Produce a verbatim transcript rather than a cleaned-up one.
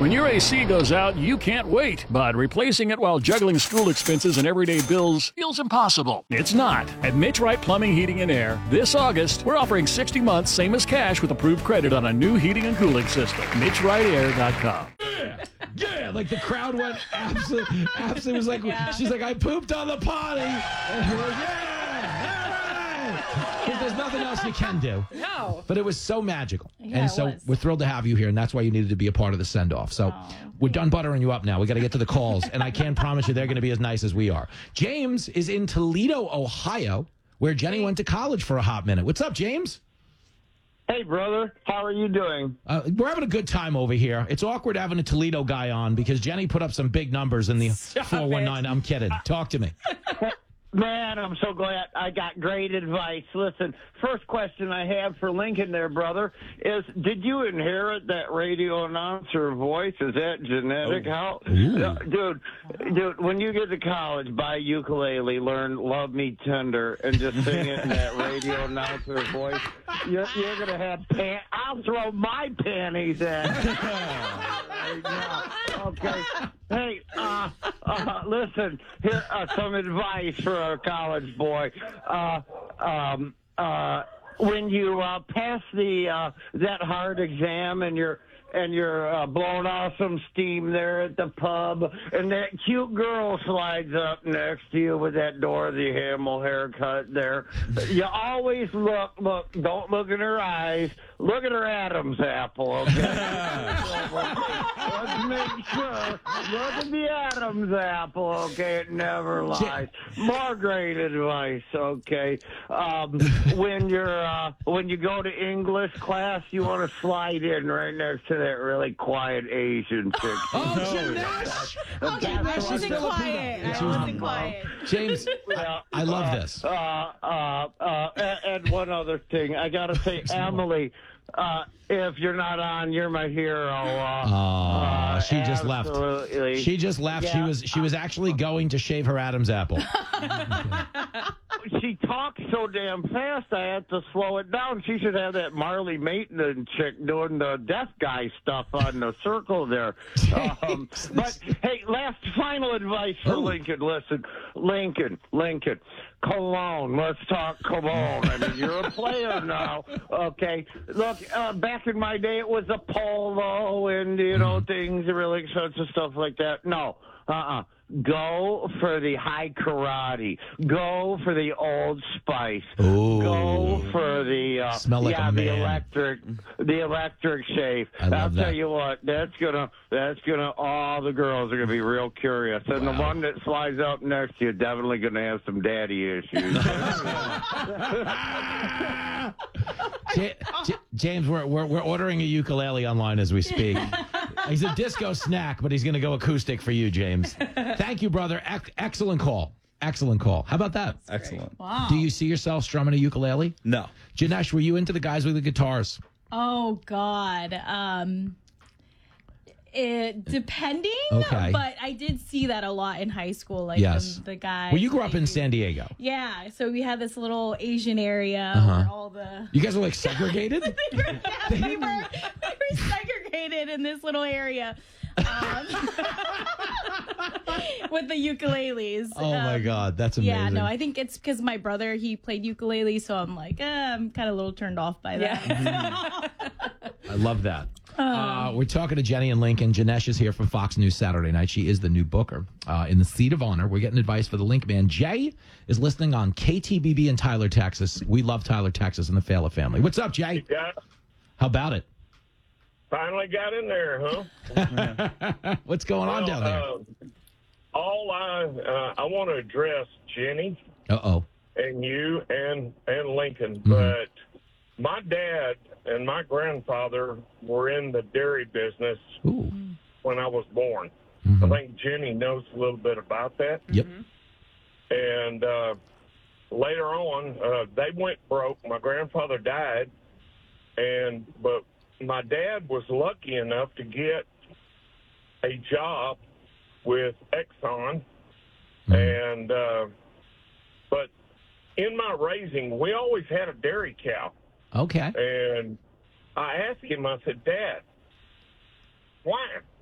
When your A C goes out, you can't wait, but replacing it while juggling school expenses and everyday bills feels impossible. It's not. At Mitch Wright Plumbing, Heating, and Air, this August, we're offering sixty months, same as cash, with approved credit on a new heating and cooling system. Mitch Wright Air dot com. Yeah, yeah, like the crowd went absolutely, absolutely was like, yeah. She's like, I pooped on the potty. And we're like, yeah, because there's nothing else you can do. No. But it was so magical. Yeah, and it so was. we're thrilled to have you here, and that's why you needed to be a part of the send-off. So Oh, we're done buttering you up now. We got to get to the calls, and I can't promise you they're going to be as nice as we are. James is in Toledo, Ohio, where Jenny went to college for a hot minute. What's up, James? Hey, brother. How are you doing? Uh, we're having a good time over here. It's awkward having a Toledo guy on because Jenny put up some big numbers in the four one nine. I'm kidding. Talk to me. Man, I'm so glad I got great advice. Listen, first question I have for Lincoln there, brother, is did you inherit that radio announcer voice? Is that genetic? How, uh, dude, dude, when you get to college, buy a ukulele, learn Love Me Tender, and just sing it in that radio announcer voice, you're, you're going to have pants. I'll throw my panties at you right now. Okay. Hey, uh, uh, listen, here uh, some advice for a college boy. Uh, um, uh, when you uh, pass the uh, that hard exam and you're and you're uh, blowing off some steam there at the pub, and that cute girl slides up next to you with that Dorothy Hamill haircut there, you always look, look, don't look in her eyes, look at her Adam's apple, okay? Let's make sure, look at the Adam's apple, okay? It never lies. More great advice, okay? Um, when you're, uh, when you go to English class, you want to slide in right next to that really quiet Asian chick. Oh, Janesh! Okay, I Janesh is wasn't Filipino. quiet. I wasn't quiet. James, Yeah, I love uh, this. Uh, uh, uh, and, and one other thing, I gotta say, Emily, uh, if you're not on, you're my hero. Uh, Oh, uh, she just left. absolutely. She just left. She Yeah. was she was actually going to shave her Adam's apple. She talks so damn fast, I had to slow it down. She should have that Marley Maitland chick doing the deaf guy stuff on the circle there. Um, but, hey, last final advice for Oh. Lincoln. Listen, Lincoln, Lincoln, cologne. Let's talk cologne. I mean, you're a player now, okay? Look, uh, back in my day, it was a polo and, you know, things, really expensive stuff like that. No, uh-uh. Go for the high karate. Go for the Old Spice. Ooh. Go for the uh, Smell like yeah, a the man. electric, the electric shave. I love I'll that. tell you what, that's gonna, that's gonna. All the girls are gonna be real curious, and the one that slides up next to you definitely gonna have some daddy issues. Ja- Ja- James, we're, we're we're ordering a ukulele online as we speak. He's a disco snack, but he's going to go acoustic for you, James. Thank you, brother. Ec- excellent call. Excellent call. How about that? Excellent. Wow. Do you see yourself strumming a ukulele? No. Janesh, were you into the guys with the guitars? Oh God. Um, it depending. Okay. But I did see that a lot in high school. Like Yes. the, the guys. Well, you grew up they in do- San Diego. Yeah. So we had this little Asian area Uh-huh. where all the. You guys were like segregated? we, were, yeah, we, were, we were segregated in this little area. Um, with the ukuleles. Oh, my Um, God. That's amazing. Yeah, no, I think it's because my brother, he played ukulele, so I'm like, eh, I'm kind of a little turned off by that. I love that. Um, Uh, we're talking to Jenny and Lincoln. Janesh is here from Fox News Saturday Night. She is the new booker uh, in the seat of honor. We're getting advice for the Link Man. Jay is listening on K T B B in Tyler, Texas. We love Tyler, Texas, and the Fala family. What's up, Jay? Yeah, How about it? finally got in there, huh? What's going on down there? Uh, all I uh, I want to address Jenny Uh-oh. and you and and Lincoln, Mm-hmm. but my dad and my grandfather were in the dairy business Ooh. when I was born. Mhm. I think Jenny knows a little bit about that. Yep. And uh, later on, uh, they went broke. My grandfather died, and but my dad was lucky enough to get a job with Exxon, and uh, but in my raising, we always had a dairy cow, Okay. and I asked him. I said, "Dad, why